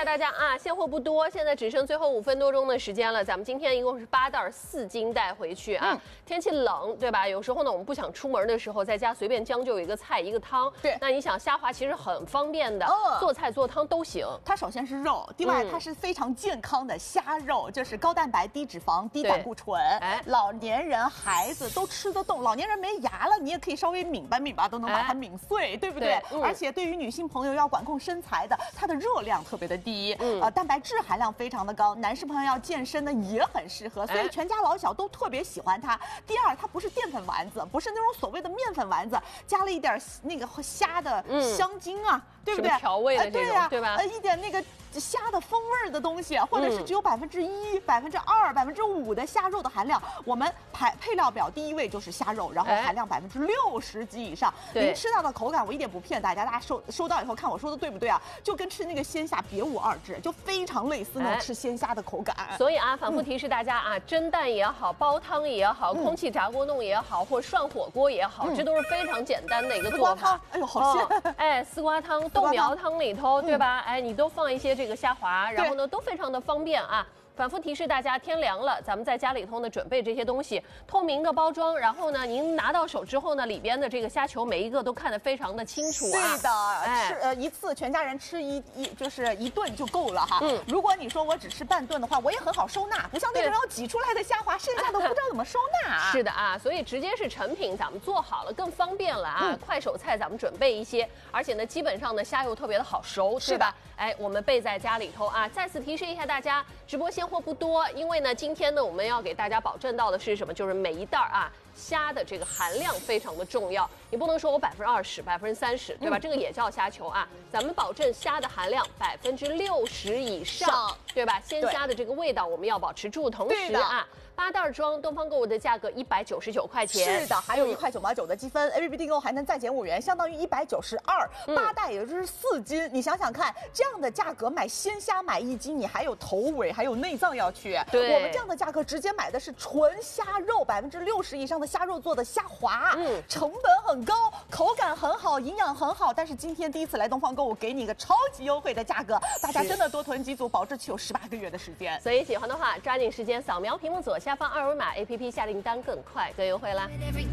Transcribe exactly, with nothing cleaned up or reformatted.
下大家啊，现货不多，现在只剩最后五分多钟的时间了。咱们今天一共是八袋四斤带回去啊。嗯、天气冷，对吧？有时候呢，我们不想出门的时候，在家随便将就一个菜一个汤。 对， 那你想虾滑其实很方便的， 哦、 做菜做汤都行。 它首先是肉，另外它是非常健康的虾肉，就是高蛋白、低脂肪、低胆固醇。哎，老年人、孩子都吃得动。老年人没牙了，你也可以稍微抿吧抿吧，都能把它抿碎，哎、对不对？对嗯、而且对于女性朋友要管控身材的，它的热量特别的低，嗯、呃，蛋白质含量非常的高。男士朋友要健身呢，也很适合，所以全家老小都特别喜欢它。第二，它不是淀粉丸子，不是那种所谓的面粉丸子，加了一点那个虾的香精啊，嗯、对不对？ 调味的这种， 呃、对呀、啊， 对吧？ 呃，一点那个虾的风味的东西，或者是只有百分之一、百分之二、百分之五的虾肉的含量。我们排配料表第一位就是虾肉，然后含量百分之六十及以上。您、哎、吃到的口感，我一点不骗大家，大家收收到以后看我说的对不对啊？就跟吃那个鲜虾别无二致，就非常类似那种吃鲜虾的口感。 哎、所以啊，反复提示大家啊，蒸蛋也好，煲汤也好，空气炸锅弄也好，或涮火锅也好，嗯、这都是非常简单的一个做法。 哎呦，好鲜！ 哦、哎，丝瓜汤、豆苗汤里头，对吧？嗯、哎，你都放一些这个虾滑，然后呢，都非常的方便啊。反复提示大家，天凉了，咱们在家里头呢准备这些东西，透明的包装，然后呢，您拿到手之后呢，里边的这个虾球每一个都看得非常的清楚啊。 对的，哎、吃呃一次全家人吃一一就是一顿就够了哈。嗯，如果你说我只吃半顿的话，我也很好收纳，不像那种要挤出来的虾滑，剩下的不知道怎么收纳啊。 是的啊，所以直接是成品，咱们做好了更方便了啊。嗯、快手菜咱们准备一些，而且呢，基本上呢虾又特别的好熟，对吧？哎，我们备在家里头啊。再次提示一下大家，直播现货不多，因为呢，今天呢，我们要给大家保证到的是什么？就是每一袋啊，虾的这个含量非常的重要。你不能说我百分之二十、百分之三十，对吧？嗯、这个也叫虾球啊。咱们保证虾的含量百分之六十以上，对吧？鲜虾的这个味道我们要保持住，同时啊。八袋装，东方购物的价格一百九十九块钱， 是的，还有一块九毛九的积分 ，A P P 订购还能再减五元，相当于一百九十二。八袋也就是四斤，你想想看，这样的价格买鲜虾买一斤，你还有头尾，还有内脏要去。 对， 我们这样的价格直接买的是纯虾肉，百分之六十以上的虾肉做的虾滑，嗯，成本很高，口感很好，营养很好。但是今天第一次来东方购物，给你一个超级优惠的价格，大家真的多囤几组，保质期有十八个月的时间。 所以喜欢的话，抓紧时间扫描屏幕左下方二维码 ，A P P 下订单更快更优惠啦。